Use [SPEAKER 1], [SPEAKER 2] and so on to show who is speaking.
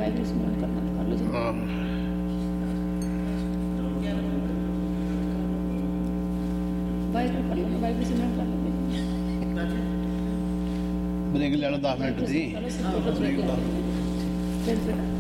[SPEAKER 1] ਵਾਹਿਗੁਰੂ ਸਿਮਰਨ ਕਰਨਾ ਕਰ ਲਓ ਜੀ। ਵਾਹਿਗੁਰੂ ਕਰ ਲਓ, ਵਾਹਿਗੁਰੂ ਸਿਮਰਨ ਕਰ ਲਓ।
[SPEAKER 2] ਬ੍ਰੇਕ ਲੈ ਲਓ 10 ਮਿੰਟ ਦੀ।
[SPEAKER 1] ਫਿਰ